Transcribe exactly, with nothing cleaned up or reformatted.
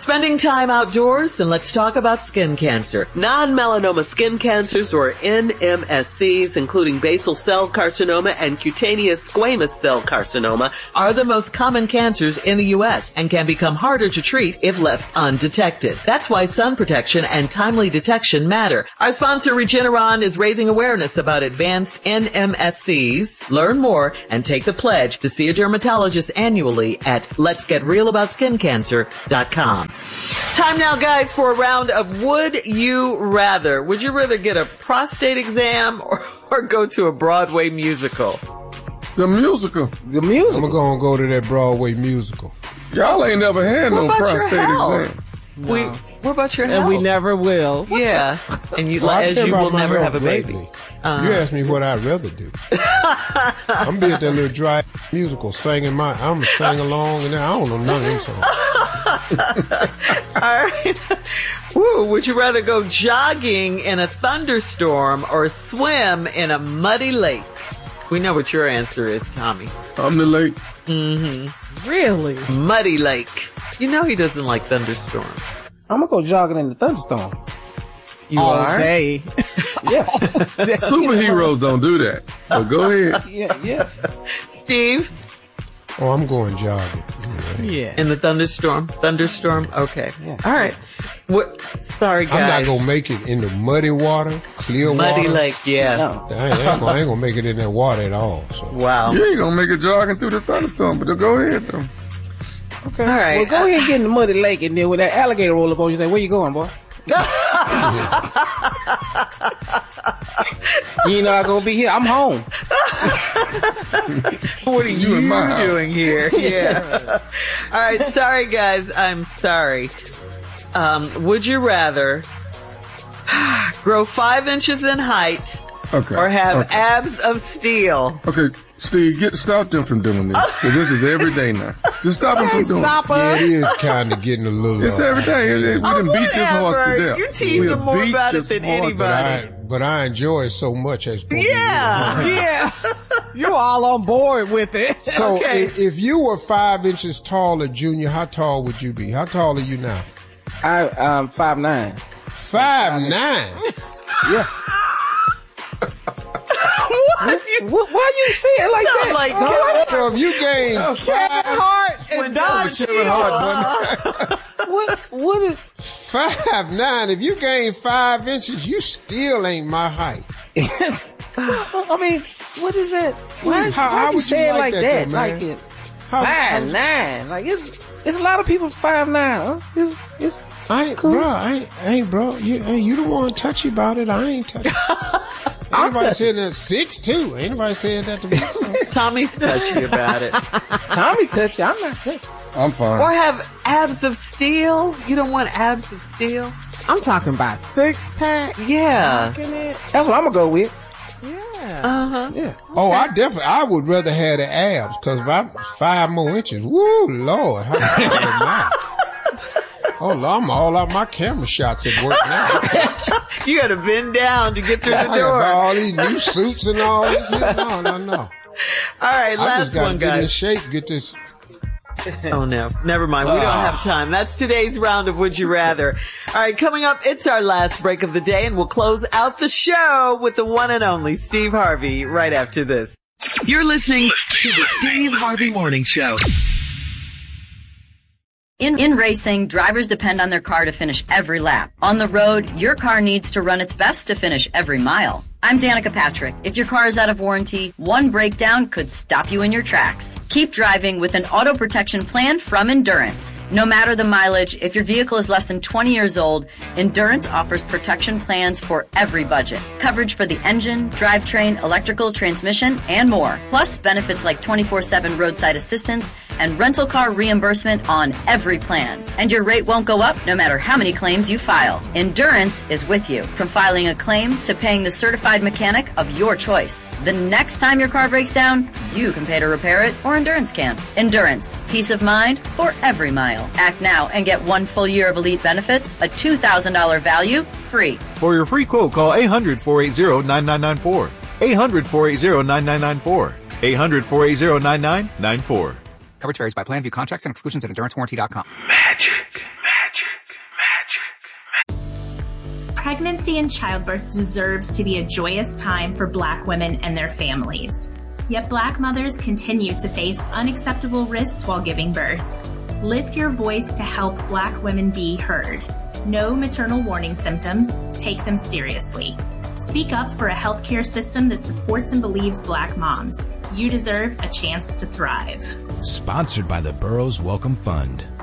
Spending time outdoors? Then let's talk about skin cancer. Non-melanoma skin cancers, or N M S Cs, including basal cell carcinoma and cutaneous squamous cell carcinoma, are the most common cancers in the U S and can become harder to treat if left undetected. That's why sun protection and timely detection matter. Our sponsor, Regeneron, is raising awareness about advanced N M S Cs. Learn more and take the pledge to see a dermatologist annually at lets get real about skin cancer dot com. Time now, guys, for a round of Would You Rather. Would you rather get a prostate exam or, or go to a Broadway musical? The musical. The musical. I'm going to go to that Broadway musical. Y'all ain't never had What no about your prostate health? exam. No. We, what about your and health? we never will. Yeah. And you, Well, I as care you about will my never health have a baby. greatly. Uh-huh. You asked me what I'd rather do. I'm be at that little dry musical singing my, I'm sing along and I don't know none of these songs. All right. Woo, would you rather go jogging in a thunderstorm or swim in a muddy lake? We know what your answer is, Tommy. I'm the lake. Mm-hmm. Really? Muddy lake. You know he doesn't like thunderstorms. I'm gonna go jogging in the thunderstorm. You All are? day. Yeah. Superheroes don't do that. But go ahead. Yeah, yeah. Steve? Oh, I'm going jogging. Yeah. In the thunderstorm? Thunderstorm? Okay. Yeah. All right. What? Sorry, guys. I'm not going to make it in the muddy water, clear Muddy water. lake, yeah. No. I ain't, ain't going to make it in that water at all. So. Wow. You ain't gonna make it jogging through the thunderstorm, but go ahead though. Okay. All right. Well, go ahead and get in the muddy lake, and then when that alligator roll up on you, say, "Where you going, boy?" You know I'm gonna be here. I'm home. What are you, in my house. doing here? Yeah. All right. Sorry, guys. I'm sorry. Um, would you rather grow five inches in height Okay. or have okay. abs of steel? Okay, Steve, get stop them from doing this. 'Cause this is every day now. Just stop them from doing Stop it. Yeah, it us. is kind of getting a little. It's uh, every day. We Oh, done beat this horse to whatever. death. You tease We them more beat about it this than horse to But anybody. I, but I enjoy it so much. As Yeah. Yeah. You're all on board with it. So Okay. if, if you were five inches taller, Junior, how tall would you be? How tall are you now? I um five nine. Five nine. Yeah. What? You What, why you say it like sound that? like Dog? So if you gain Kevin five, Hart and When Don Don Cheadle. Kevin Hart, What? What is? five nine, if you gain five inches, you still ain't my height. I mean, what is that? Why, How- how, how you would say you it like like that, that? though, man? Like it. How, Five how- nine. Like it's it's a lot of people five nine. Huh? It's it's I ain't, Cool. bro, I ain't, I ain't, bro, you, you the one touchy about it. I ain't touchy. I'm Anybody touchy. saying that six two? Ain't nobody saying that to me. So. Tommy's touchy about it. Tommy touchy. I'm not touchy. I'm fine. Or have abs of steel? You don't want abs of steel? I'm talking about six pack. Yeah. That's what I'm gonna go with. Yeah. Uh-huh. Yeah. Oh, I definitely, I would rather have the abs, cause if I'm five more inches, woo, Lord, how how am I? Oh, Lord, I'm all out my camera shots at work now. You gotta bend down to get through I the got door. all these new suits and all this. Here. No, no, no. All right, I last just gotta one, get in guys. shape, get this. Oh, no. Never mind. We don't have time. That's today's round of Would You Rather. All right, coming up, it's our last break of the day, and we'll close out the show with the one and only Steve Harvey right after this. You're listening to the Steve Harvey Morning Show. In, in racing, drivers depend on their car to finish every lap. On the road, your car needs to run its best to finish every mile. I'm Danica Patrick. If your car is out of warranty, one breakdown could stop you in your tracks. Keep driving with an auto protection plan from Endurance. No matter the mileage, if your vehicle is less than twenty years old, Endurance offers protection plans for every budget. Coverage for the engine, drivetrain, electrical, transmission, and more. Plus benefits like twenty-four seven roadside assistance and rental car reimbursement on every plan. And your rate won't go up no matter how many claims you file. Endurance is with you, from filing a claim to paying the certified mechanic of your choice. The next time your car breaks down, you can pay to repair it, or Endurance can. Endurance, peace of mind for every mile. Act now and get one full year of elite benefits, a two thousand dollars value, free. For your free quote, call eight hundred, four eight zero, nine nine nine four. eight hundred, four eight zero, nine nine nine four. eight hundred, four eight zero, nine nine nine four. Coverage varies by plan. View contracts and exclusions at endurance warranty dot com. Magic. Magic. Pregnancy and childbirth deserves to be a joyous time for Black women and their families. Yet Black mothers continue to face unacceptable risks while giving birth. Lift your voice to help Black women be heard. Know maternal warning symptoms. Take them seriously. Speak up for a healthcare system that supports and believes Black moms. You deserve a chance to thrive. Sponsored by the Burroughs Welcome Fund.